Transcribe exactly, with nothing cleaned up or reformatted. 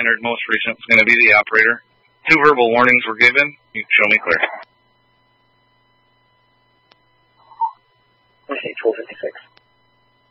standard, most recent, is going to be the operator. Two verbal warnings were given. You can show me clear. Okay, twelve fifty-six.